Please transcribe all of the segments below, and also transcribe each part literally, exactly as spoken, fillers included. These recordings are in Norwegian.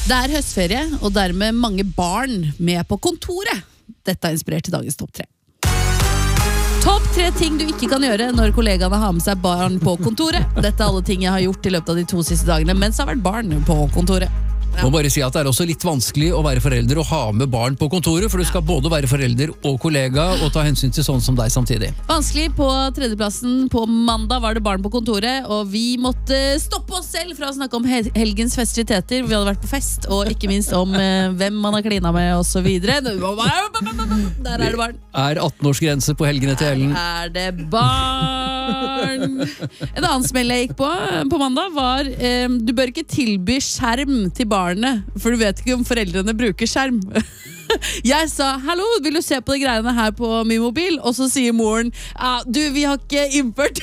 Det er høstferie, og dermed mange barn med på kontoret. Dette er inspirert til dagens topp tre. Topp tre ting du ikke kan gjøre når kollegaene har med seg barn på kontoret. Dette er alle ting jeg har gjort i løpet av de to siste dagene, mens jeg har vært barn på kontoret. Jeg må bare si at det er også litt vanskelig å være forelder og ha med barn på kontoret, for du skal både være forelder og kollega og ta hensyn til sånn som deg samtidig. Vanskelig. På tredjeplassen på mandag var det barn på kontoret, og vi måtte stoppe oss selv fra å snakke om hel- helgens festiviteter. Vi hadde vært på fest, og ikke minst om eh, hvem man har klina med og så videre. Der er det barn. Er atten-årsgrense på helgene til Ellen? Er det barn? En annen smell jeg gikk på på mandag var eh, du bør ikke tilby skjerm til barnet, for du vet ikke om foreldrene bruker skjerm. Jeg sa, hallo, vil du se på de greiene her på min mobil? Og så sier moren, ah, du, vi har ikke innført.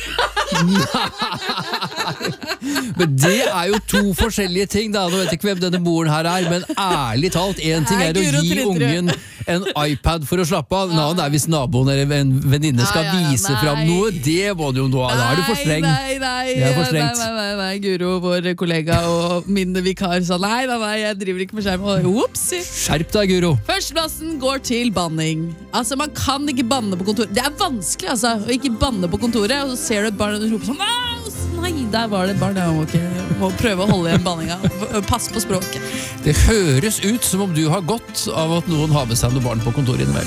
Men det er jo to forskjellige ting da. Nå vet jeg ikke hvem denne moren her er, men ærlig talt, en ting er å gi ungen en iPad for å slappe av. Nå, det er hvis naboen eller en venninne skal Ja, ja, ja, vise nei. fram noe, det må du jo nå. Da er du for streng. Nei, nei, Det er for strengt. nei, nei, nei, Guro, vår kollega og min vikar sa, nei, nei, nei, jeg driver ikke med skjerm. Og whoopsie. Skjerp deg, Guro. Førsteplassen går til banning. Altså, man kan ikke banne på kontoret. Det er vanskelig, altså, å ikke banne på kontoret, og så ser du et barn og du roper sånn, nei, der var det et barn. Jeg må, ikke, må prøve å holde igjen banninga. Pass på språket. Det høres ut som om du har godt av at noen har med seg noen barn på kontoret innimellom.